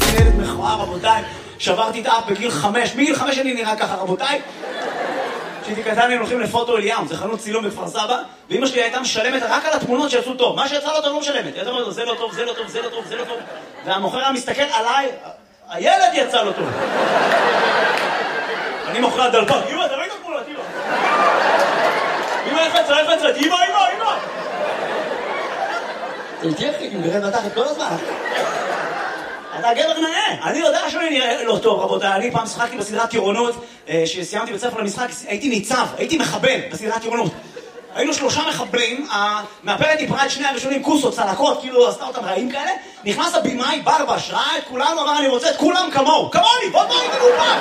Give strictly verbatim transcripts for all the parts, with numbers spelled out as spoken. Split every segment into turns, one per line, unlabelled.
אני ילד מכוער, רבותיי. שברתי את האף בגיל חמש. מגיל חמש אני נראה ככה, רבותיי. כשהייתי קטן היינו הולכים לפוטו אליאם, זה חנות צילום בכפר סבא, ואמא שלי הייתה משלמת רק על התמונות שיצאו טוב. מה שיצא לא טוב לא משלמת. היא אומרת לו, זה לא טוב, זה לא טוב, זה לא טוב, זה לא טוב. והמוכר היה מסתכל עליי, הילד יצא לו טוב. אני מוכר דלפק, אמא, תראי את התמונות, אמא. אמא, איך יצא, איך יצא, אמא, אמא, אמא. זה תהיה חליק, אם גרד מתחת כל הזמן. אתה גבר נאה. אני יודע שאני נראה לא טוב, רבותיי. אני פעם שחקתי בסדרת טירונות, שסיימתי בית ספר למשחק, הייתי ניצב, הייתי מחבל בסדרת טירונות. היינו שלושה מחבלים, המאפרת דיברה את שני הראשונים, כוסות, צלקות, כאילו עשתה אותם רעים כאלה. נכנס הבימאי, ברבש, ראה את כולנו, אמר, אני רוצה את כולם כמוהו. כמוני, בוא תראי את פעם.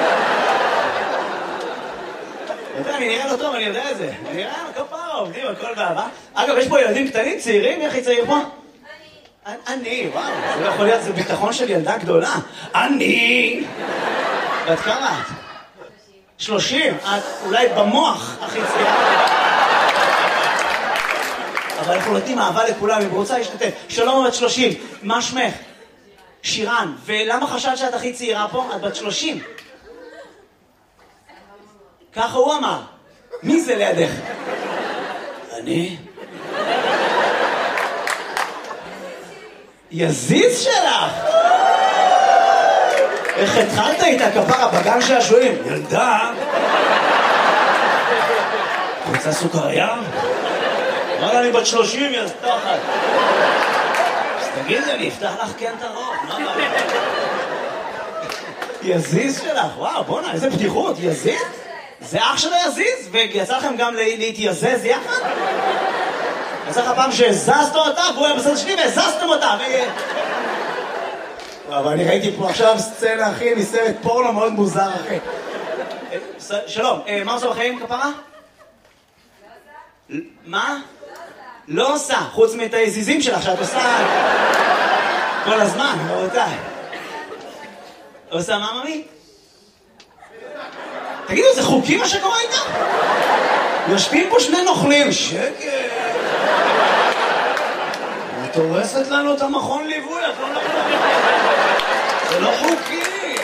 אני נראה לא טוב, אני יודע את זה. אני נראה, כפרה, עובדים, הכל באהבה. אגב, יש פה ילדים קטנים, צעירים, איך היא צעיר פה? אני, וואו, זה לא יכול להיות, זה ביטחון של ילדה גדולה. אני! ואת כמה את? שלושים. את אולי במוח הכי צעירה. אבל אנחנו נותנים אהבה לכולם, אם רוצה להשתתף. שלום, בת שלושים. מה שמך? שירן. ולמה חשבת שאת הכי צעירה פה? את בת שלושים. ככה הוא אמר. מי זה לידך? אני? יזיז שלך! איך התחלת איתה כפרה בגן שעשועים? ילדה! רוצה סוכריה? וואלה, אני בת שלושים, יא סתחת. אז תגידי, אני אפתח לך כן את הרוב, מה הבעיה? יזיז שלך, וואו, בוא'נה, איזה פתיחות, יזיז? זה אח שלו יזיז? ויצא לכם גם להתייזז יחד? יצא לך פעם שהזזת אותה, והוא היה בסדר שלי והזזתם אותה, ו... אבל אני ראיתי פה עכשיו סצנה, אחי, מסרט פורנו מאוד מוזר, אחי. שלום, מה עושה בחיים, כפרה? מה? לא עושה, חוץ מאת היזיזים שלך, שאת עושה כל הזמן, רבותיי. עושה מה, ממי? תגידו, זה חוקי מה שקורה איתה? יושבים פה שני נוכלים, שקט. את הורסת לנו את המכון ליווי, את לא נוכלים. זה לא חוקי.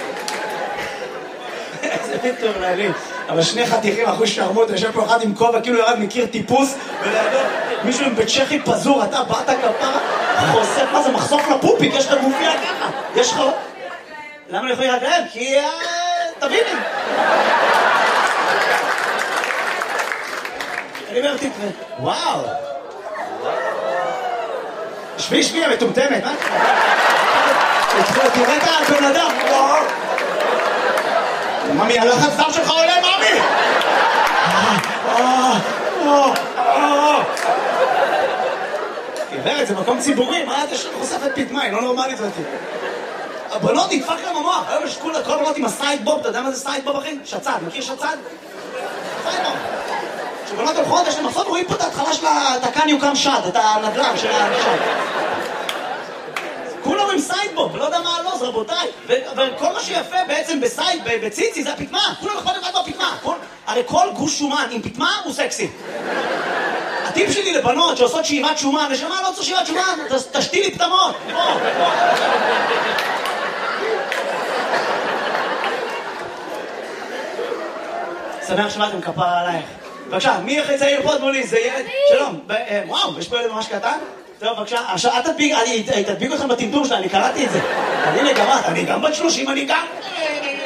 איזה מטורללים. אבל שני חתיכים, אחוז שרמות, יושב פה אחד עם כובע, כאילו ירד מכיר טיפוס, ולידו מישהו עם בית צ'כי פזור, אתה באת כפרה, חושף, מה זה, מחשוף לפופיק, יש לך גופיה ככה, יש לך... למה לא יכולים רגלם? כי... תביני. אני אומר, תתראה, וואו. שבי, שבי, המטומטמת, מה? תראה את הבן אדם, וואו. ממי, הלחץ דם שלך עולה, ממי! גברת, זה מקום ציבורי, מה אתה חושפת פתמה, היא לא נורמלית אותי. הבנות נדפק להם המוח, היום יש כל הבנות עם הסייד בוב, אתה יודע מה זה סייד בוב, אחי? שצד, מכיר שצד? סייד בוב. כשבנות הולכות, יש להם מחסות, רואים פה את ההתחלה של התקן יוקם שד, את הנדל"ן של השד. כולם עם סיידבוב, לא יודע מה הלוז, רבותיי. וכל מה שיפה בעצם בסייד, בציצי, זה הפתמה. כולם אכפת לבד בפתמה. הרי כל גוש שומן עם פתמה הוא סקסי. הטיפ שלי לבנות שעושות שאיבת שומן, נשמה לא צריך שאיבת שומן, תשתי לי פתמות. שמח שבאתם כפרה עלייך. בבקשה, מי הכי צעיר פה מולי? זה ילד? שלום. וואו, יש פה ילד ממש קטן? טוב, בבקשה, עכשיו, אל תדביק, אני תדביק אתכם בטמטום שלה, אני קראתי את זה. אני לגמרי, אני גם בת שלושים, אני גם...